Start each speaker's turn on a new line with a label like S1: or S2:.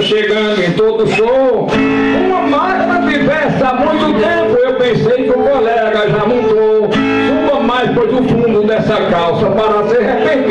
S1: chegando em todo show. Uma máquina de festa há muito tempo, eu pensei que o colega já montou. Suba mais, pois o fundo dessa calça para ser arrependido.